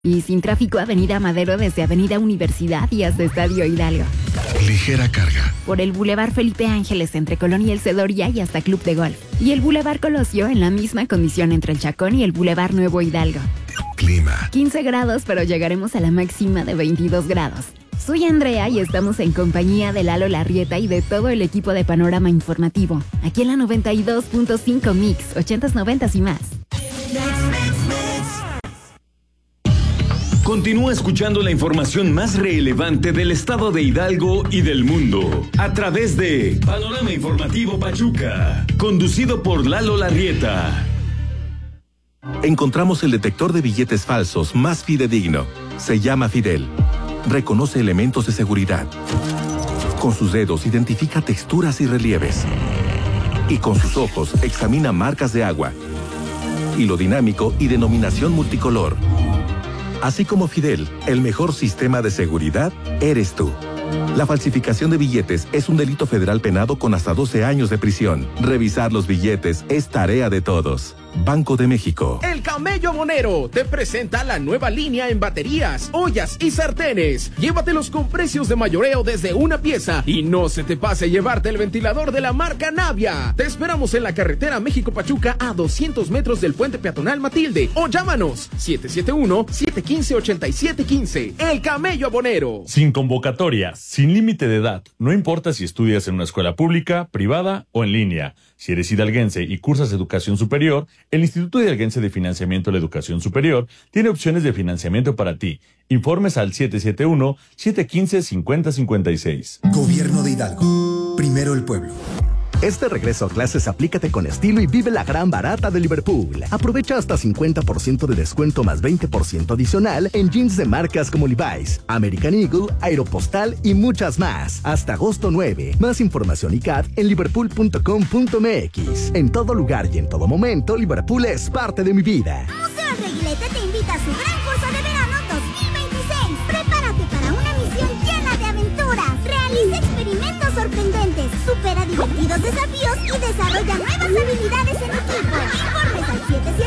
Y sin tráfico, Avenida Madero desde Avenida Universidad y hasta Estadio Hidalgo. Ligera carga. Por el Boulevard Felipe Ángeles entre Colón y El Cedoria y hasta Club de Golf. Y el Boulevard Colosio en la misma condición entre el Chacón y el Boulevard Nuevo Hidalgo. Clima. 15 grados, pero llegaremos a la máxima de 22 grados. Soy Andrea y estamos en compañía de Lalo Larrieta y de todo el equipo de Panorama Informativo. Aquí en la 92.5 Mix, 80s, 90s y más. Continúa escuchando la información más relevante del estado de Hidalgo y del mundo a través de Panorama Informativo Pachuca, conducido por Lalo Larrieta. Encontramos el detector de billetes falsos más fidedigno. Se llama Fidel. Reconoce elementos de seguridad. Con sus dedos identifica texturas y relieves. Y con sus ojos examina marcas de agua, hilo dinámico y denominación multicolor. Así como Fidel, el mejor sistema de seguridad eres tú. La falsificación de billetes es un delito federal penado con hasta 12 años de prisión. Revisar los billetes es tarea de todos. Banco de México. El Camello Abonero te presenta la nueva línea en baterías, ollas y sartenes. Llévatelos con precios de mayoreo desde una pieza y no se te pase llevarte el ventilador de la marca Navia. Te esperamos en la carretera México-Pachuca a 200 metros del puente peatonal Matilde o llámanos 771-715-8715. El Camello Abonero. Sin convocatorias, sin límite de edad, no importa si estudias en una escuela pública, privada o en línea. Si eres hidalguense y cursas educación superior, el Instituto Hidalguense de Financiamiento de la Educación Superior tiene opciones de financiamiento para ti. Informes al 771-715-5056. Gobierno de Hidalgo. Primero el pueblo. Este regreso a clases aplícate con estilo y vive la gran barata de Liverpool. Aprovecha hasta 50% de descuento más 20% adicional en jeans de marcas como Levi's, American Eagle, Aeropostal y muchas más. Hasta agosto 9. Más información y CAT en liverpool.com.mx. En todo lugar y en todo momento, Liverpool es parte de mi vida. Museo El Reguilete te invita a su gran curso de verano 2026. Prepárate para una misión llena de aventuras. Realiza experimentos sorprendentes, supera divertidos desafíos y desarrolla nuevas habilidades en equipo. Informes al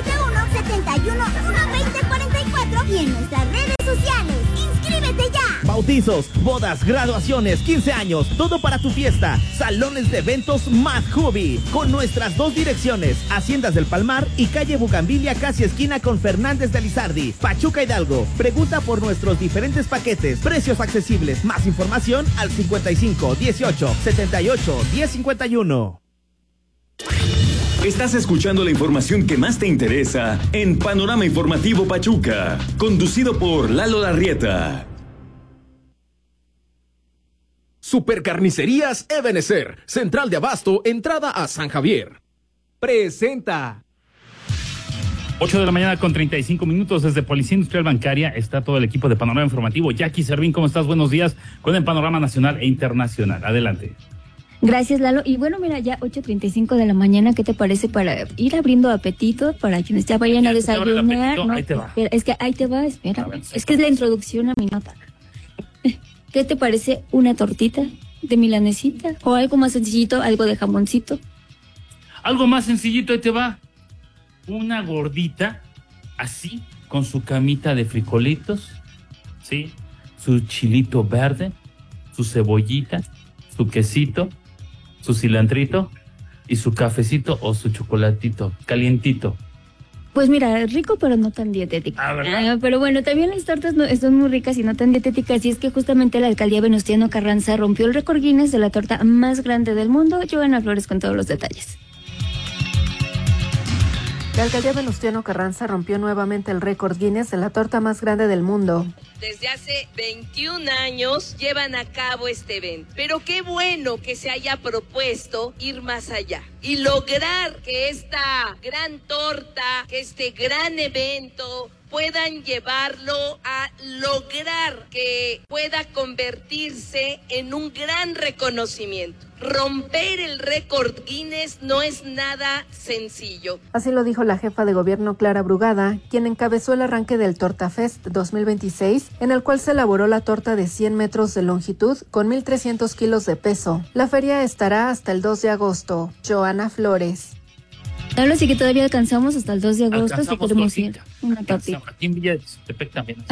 771-71-12044 y en nuestras redes sociales. ¡Inscríbete ya! Bautizos, bodas, graduaciones, 15 años, todo para tu fiesta. Salones de eventos Mad Hobby, con nuestras 2 direcciones, Haciendas del Palmar y calle Bugambilia, casi esquina con Fernández de Lizardi, Pachuca, Hidalgo. Pregunta por nuestros diferentes paquetes, precios accesibles. Más información al 55 18 78 10 51. Estás escuchando la información que más te interesa en Panorama Informativo Pachuca, conducido por Lalo Larrieta. Supercarnicerías Ebenezer, Central de Abasto, entrada a San Javier. Presenta. 8 de la mañana con 35 minutos desde Policía Industrial Bancaria. Está todo el equipo de Panorama Informativo. Jackie Servín, ¿cómo estás? Buenos días con el panorama nacional e internacional. Adelante. Gracias, Lalo. Y bueno, mira, ya 8:35 de la mañana, ¿qué te parece para ir abriendo apetito para quienes ya vayan a desayunar? No, ahí te va. Espera, es que ahí te va, espera. Es que es la introducción a mi nota. ¿Qué te parece una tortita de milanesita? O algo más sencillito, algo de jamoncito. Algo más sencillito, ahí te va. Una gordita, así, con su camita de frijolitos, ¿sí? Su chilito verde, su cebollita, su quesito, su cilantrito y su cafecito o su chocolatito calientito. Pues mira, rico pero no tan dietético. Pero bueno, también las tortas son muy ricas y no tan dietéticas, y es que justamente la alcaldía Venustiano Carranza rompió el récord Guinness de la torta más grande del mundo. Joana Flores con todos los detalles. La alcaldía Venustiano Carranza rompió nuevamente el récord Guinness de la torta más grande del mundo. Desde hace 21 años llevan a cabo este evento, pero qué bueno que se haya propuesto ir más allá y lograr que esta gran torta, que este gran evento puedan llevarlo a lograr que pueda convertirse en un gran reconocimiento. Romper el récord Guinness no es nada sencillo. Así lo dijo la jefa de gobierno Clara Brugada, quien encabezó el arranque del Torta Fest 2026, en el cual se elaboró la torta de 100 metros de longitud con 1,300 kilos de peso. La feria estará hasta el 2 de agosto. Joana Flores. Ahora sí que todavía alcanzamos hasta el 2 de agosto si Alcanzamos queremos ir. tortita. Una tortita. Aquí en Villa de Ixtepec también.